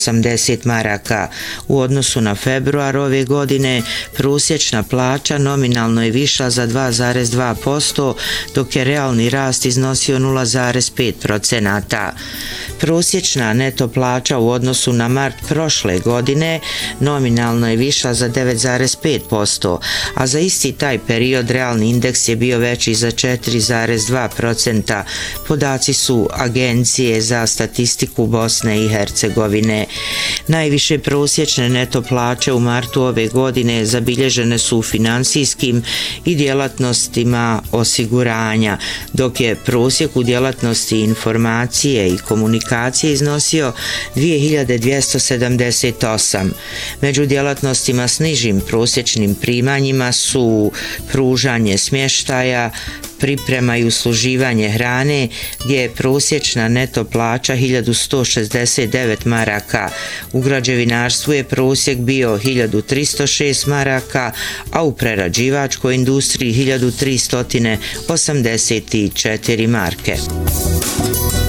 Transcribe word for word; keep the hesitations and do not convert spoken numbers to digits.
osamdeset maraka. U odnosu na februar ove godine prosječna plaća nominalno je viša za dva zarez dva posto, dok je realni rast iznosio nula zarez pet procenata. Prosječna neto plaća u odnosu na mart prošle godine nominalno je viša za devet zarez pet posto, a za isti taj period realni indeks je bio veći za četiri zarez dva procenta. Podaci su Agencije za statistiku Bosne i Hercegovine. Najviše prosječne neto plaće u martu ove godine zabilježene su u finansijskim i djelatnostima osiguranja, dok je prosjek u djelatnosti informacije i komunikacije iznosio dvije hiljade dvjesto sedamdeset osam. Među djelatnostima s nižim prosječnim primanjima su pružanje smještaja, priprema i usluživanje hrane, gdje je prosječna neto plaća hiljadu sto šezdeset devet maraka. U građevinarstvu je prosjek bio hiljadu tristo šest maraka, a u prerađivačkoj industriji hiljadu tristo osamdeset četiri marke.